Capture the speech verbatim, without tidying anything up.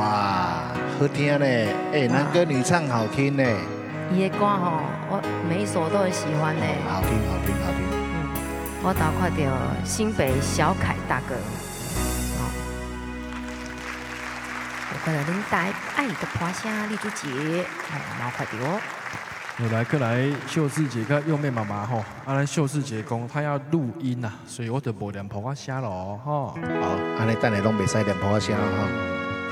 哇，好听呢！哎，男歌女唱好听呢。 伊的歌吼，我每一首都很喜欢呢。 好听，好听，好听。 嗯，我倒看到新北小凯大哥，哦，有看到恁台爱的花香丽珠姐，哦，毛快点哦。 有来，过来秀智姐跟幼妹妈妈吼，啊，咱秀智姐讲她要录音呐，所以我就无念破我声咯吼。 好，安尼等下拢袂使念破我声哈。